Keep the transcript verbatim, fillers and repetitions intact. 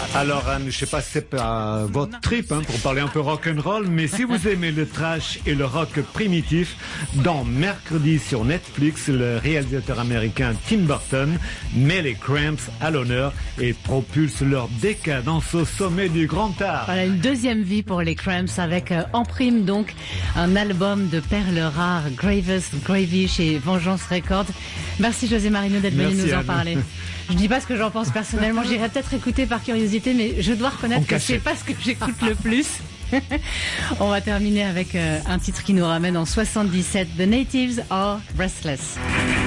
Alors Anne, je sais pas si c'est pas votre trip hein, pour parler un peu rock'n'roll, mais si vous aimez le trash et le rock primitif, dans Mercredi sur Netflix, le réalisateur américain Tim Burton met les Cramps à l'honneur et propulse leur décadence au sommet du grand art. Voilà une deuxième vie pour les Cramps avec euh, en prime donc un album de perles rares, Gravest Gravy chez Vengeance Records. Merci José Marino d'être venu nous en Anne. parler. Je dis pas ce que j'en pense personnellement, j'irai peut-être écouter par curiosité, mais je dois reconnaître que c'est pas ce que j'écoute le plus. On va terminer avec euh, un titre qui nous ramène en soixante-dix-sept, The Natives Are Restless.